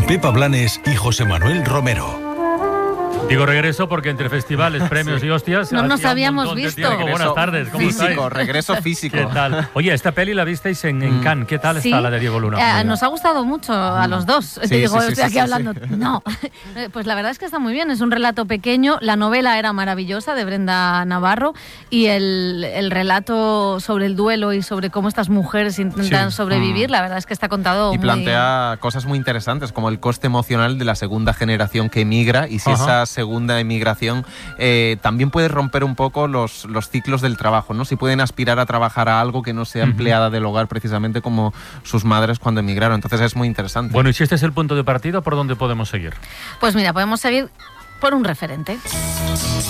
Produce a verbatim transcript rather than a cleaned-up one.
Pepa Blanes y José Manuel Romero. Digo regreso porque entre festivales, premios sí. y hostias... No nos habíamos visto. Regreso Buenas tardes, ¿cómo físico, estáis? Regreso físico. ¿Qué tal? Oye, esta peli la visteis en, en Cannes. ¿Qué tal sí. está la de Diego Luna? Eh, nos ha gustado mucho a los dos. Sí, Te digo, sí, sí, estoy aquí sí, hablando. sí. No, pues la verdad es que está muy bien. Es un relato pequeño. La novela era maravillosa, de Brenda Navarro, y el, el relato sobre el duelo y sobre cómo estas mujeres intentan Sí. sobrevivir, la verdad es que está contado Y muy... plantea cosas muy interesantes, como el coste emocional de la segunda generación que emigra, y si Ajá. esa segunda emigración eh, también puede romper un poco los, los ciclos del trabajo, ¿no? Si pueden aspirar a trabajar a algo que no sea empleada del hogar, precisamente como sus madres cuando emigraron. Entonces es muy interesante. Bueno, y si este es el punto de partida, ¿por dónde podemos seguir? Pues mira, podemos seguir por un referente.